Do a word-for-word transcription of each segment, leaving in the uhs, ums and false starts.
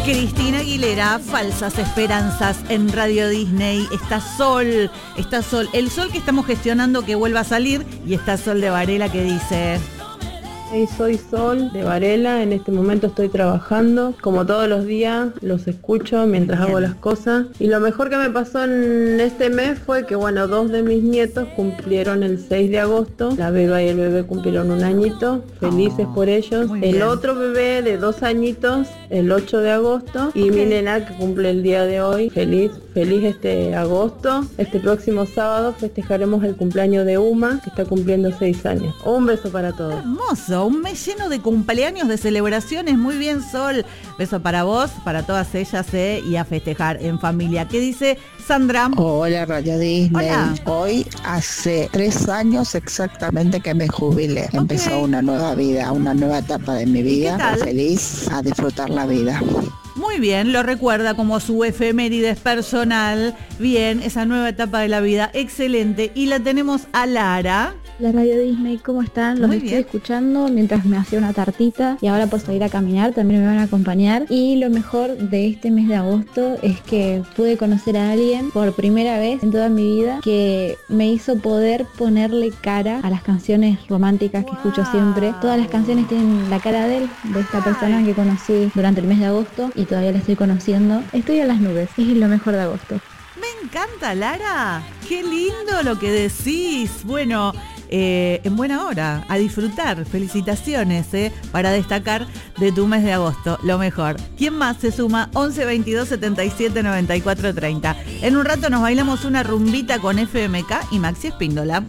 Cristina Aguilera, Falsas Esperanzas en Radio Disney. Está Sol, está Sol, el Sol que estamos gestionando que vuelva a salir, y está Sol de Varela que dice... Hey, soy Sol de Varela, en este momento estoy trabajando, como todos los días, los escucho mientras Bien. hago las cosas. Y lo mejor que me pasó en este mes fue que, bueno, dos de mis nietos cumplieron el seis de agosto, la beba y el bebé cumplieron un añito, felices oh, por ellos. El bien. otro bebé de dos añitos, el ocho de agosto, y okay. mi nena que cumple el día de hoy, feliz, feliz este agosto. Este próximo sábado festejaremos el cumpleaños de Uma, que está cumpliendo seis años. Un beso para todos. Hermoso. Un mes lleno de cumpleaños, de celebraciones. Muy bien, Sol. Beso para vos, para todas ellas, eh, y a festejar en familia. ¿Qué dice Sandra? Hola, Radio Disney. Hola. Hoy hace tres años exactamente que me jubilé. Okay. Empezó una nueva vida, una nueva etapa de mi vida. Feliz a disfrutar la vida. Muy bien, lo recuerda como su efemérides personal. Bien, esa nueva etapa de la vida, excelente. Y la tenemos a Lara. La Radio Disney, ¿cómo están? Los Muy estoy bien. escuchando mientras me hacía una tartita, y ahora por salir a caminar también me van a acompañar. Y lo mejor de este mes de agosto es que pude conocer a alguien por primera vez en toda mi vida que me hizo poder ponerle cara a las canciones románticas que wow. escucho siempre. Todas las canciones tienen la cara de él, de esta persona que conocí durante el mes de agosto y todavía la estoy conociendo. Estoy en las nubes, es lo mejor de agosto. Me encanta, Lara. Qué lindo lo que decís. Bueno, eh, en buena hora, a disfrutar. Felicitaciones, eh, para destacar de tu mes de agosto, lo mejor. ¿Quién más se suma? once veintidós setenta y siete noventa y cuatro treinta. En un rato nos bailamos una rumbita con F M K y Maxi Espíndola.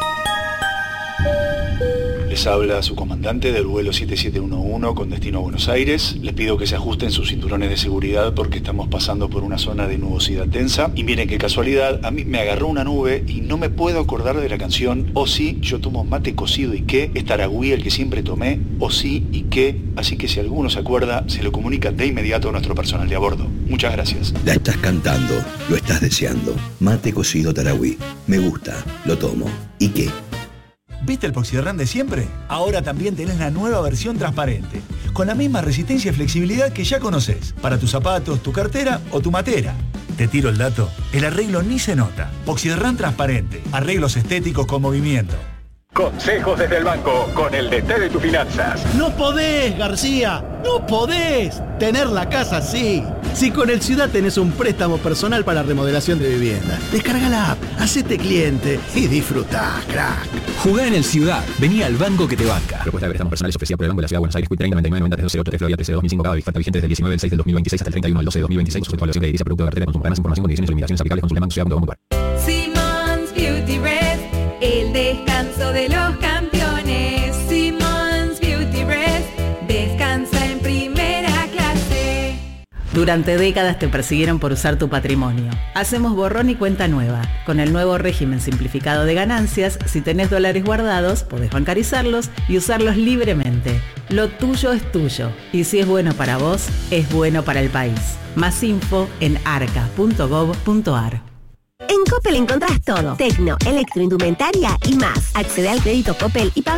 Les habla su comandante del vuelo siete siete uno uno con destino a Buenos Aires. Les pido que se ajusten sus cinturones de seguridad porque estamos pasando por una zona de nubosidad densa. Y miren qué casualidad, a mí me agarró una nube y no me puedo acordar de la canción O sí, yo tomo mate cocido y qué, es Taragüí el que siempre tomé, O sí y qué. Así que si alguno se acuerda, se lo comunica de inmediato a nuestro personal de a bordo. Muchas gracias. La estás cantando, lo estás deseando. Mate cocido Taragüí. Me gusta, lo tomo. ¿Y qué? ¿Viste el Poxirrán de siempre? Ahora también tenés la nueva versión transparente, con la misma resistencia y flexibilidad que ya conocés, para tus zapatos, tu cartera o tu matera. Te tiro el dato, el arreglo ni se nota. Poxirrán transparente, arreglos estéticos con movimiento. Consejos desde el banco, con el D T de tus finanzas. No podés, García, no podés tener la casa así. Si con el Ciudad tenés un préstamo personal para remodelación de vivienda, descarga la app, hacete cliente y disfrutá, crack. Jugá en el Ciudad, vení al banco que te banca. Propuesta de préstamos personales ofrecida por el Banco de la Ciudad de Buenos Aires, treinta noventa y nueve noventa tres cero tres Florida trece dos mil cinco, cada oferta vigente desde el diecinueve del seis del dos mil veintiséis hasta el treinta y uno del doce del dos mil veintiséis, sujeto a evaluación de edilicia, producto de cartera de consumo. Para más información, condiciones y limitaciones aplicables, consulte banco ciudad punto com punto ar. Simmons Beauty Rest, el descanso de los campeones. Simmons Beauty Rest, descansa en primera clase. Durante décadas te persiguieron por usar tu patrimonio. Hacemos borrón y cuenta nueva. Con el nuevo régimen simplificado de ganancias, si tenés dólares guardados, podés bancarizarlos y usarlos libremente. Lo tuyo es tuyo. Y si es bueno para vos, es bueno para el país. Más info en arca punto gov punto ar. En Coppel encontrás todo. Tecno, electroindumentaria y más. Accede al crédito Coppel y paga